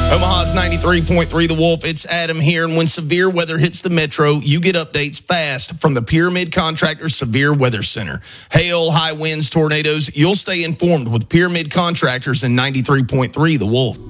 Omaha's 93.3 The Wolf. It's Adam here. And when severe weather hits the metro, you get updates fast from the Pyramid Contractors Severe Weather Center. Hail, high winds, tornadoes. You'll stay informed with Pyramid Contractors and 93.3 The Wolf.